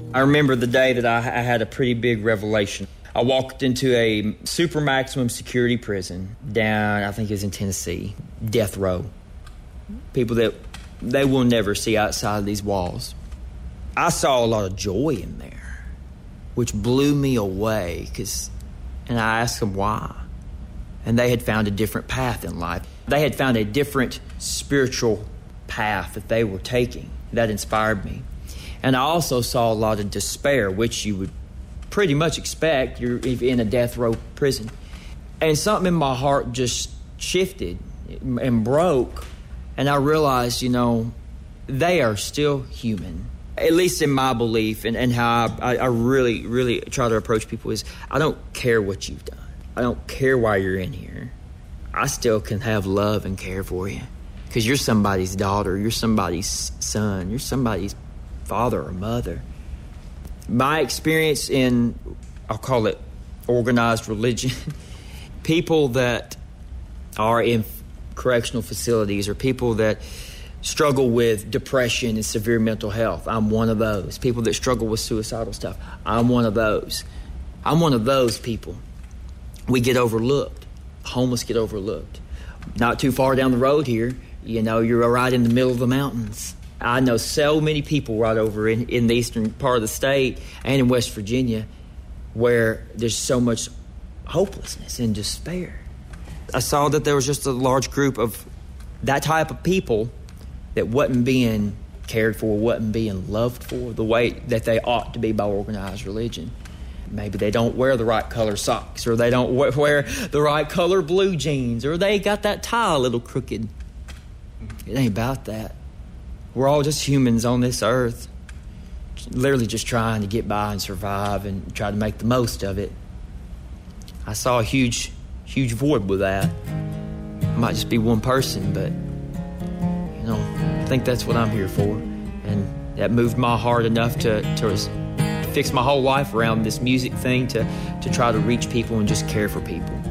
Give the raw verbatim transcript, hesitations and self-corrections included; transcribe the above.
I remember the day that I, I had a pretty big revelation. I walked into a super maximum security prison down, I think it was in Tennessee, death row. People that they will never see outside of these walls. I saw a lot of joy in there, which blew me away, 'cause, and I asked them why. And they had found a different path in life. They had found a different spiritual path that they were taking. That inspired me. And I also saw a lot of despair, which you would pretty much expect. You're in a death row prison. And something in my heart just shifted and broke. And I realized, you know, they are still human. At least in my belief, and, and how I, I really, really try to approach people is, I don't care what you've done. I don't care why you're in here. I still can have love and care for you. Because you're somebody's daughter, you're somebody's son, you're somebody's father or mother. My experience in, I'll call it organized religion, people that are in correctional facilities or people that struggle with depression and severe mental health, I'm one of those. People that struggle with suicidal stuff, I'm one of those. I'm one of those people. We get overlooked. Homeless get overlooked. Not too far down the road here, you know, you're right in the middle of the mountains. I know so many people right over in, in the eastern part of the state and in West Virginia where there's so much hopelessness and despair. I saw that there was just a large group of that type of people that wasn't being cared for, wasn't being loved for the way that they ought to be by organized religion. Maybe they don't wear the right color socks, or they don't wear the right color blue jeans, or they got that tie a little crooked. It ain't about that. We're all just humans on this earth, literally just trying to get by and survive and try to make the most of it. I saw a huge, huge void with that. It might just be one person, but, you know, I think that's what I'm here for. And that moved my heart enough to, to fix my whole life around this music thing, to, to try to reach people and just care for people.